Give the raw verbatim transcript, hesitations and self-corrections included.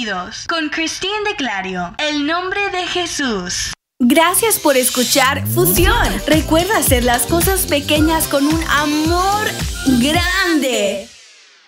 oídos con Christine de Clario. El nombre de Jesús. Gracias por escuchar Fusión. Recuerda hacer las cosas pequeñas con un amor grande.